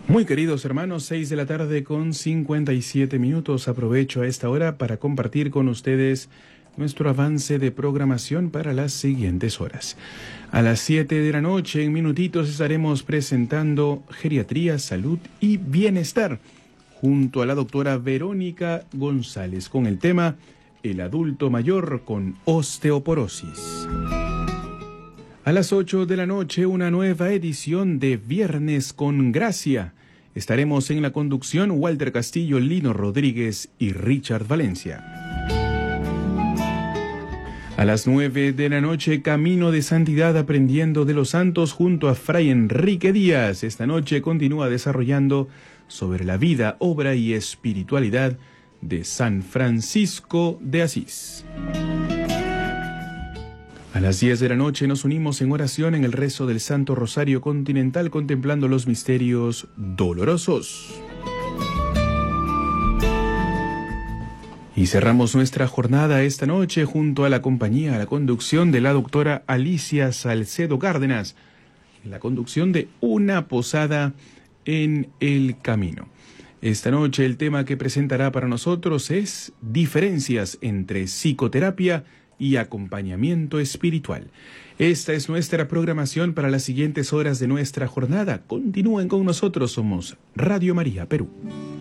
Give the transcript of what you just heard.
Muy queridos hermanos, 6 de la tarde con 57 minutos. Aprovecho a esta hora para compartir con ustedes nuestro avance de programación para las siguientes horas. A las 7 de la noche, en minutitos, estaremos presentando Geriatría, Salud y Bienestar, junto a la doctora Verónica González, con el tema El adulto mayor con osteoporosis. A las 8 de la noche, una nueva edición de Viernes con Gracia. Estaremos en la conducción Walter Castillo, Lino Rodríguez y Richard Valencia. A las 9 de la noche, Camino de Santidad aprendiendo de los santos junto a Fray Enrique Díaz. Esta noche continúa desarrollando sobre la vida, obra y espiritualidad de San Francisco de Asís. A las 10 de la noche nos unimos en oración en el rezo del Santo Rosario Continental contemplando los misterios dolorosos. Y cerramos nuestra jornada esta noche junto a la compañía, a la conducción de la doctora Alicia Salcedo Cárdenas, en la conducción de Una Posada en el Camino. Esta noche el tema que presentará para nosotros es diferencias entre psicoterapia y acompañamiento espiritual. Esta es nuestra programación para las siguientes horas de nuestra jornada. Continúen con nosotros, somos Radio María Perú.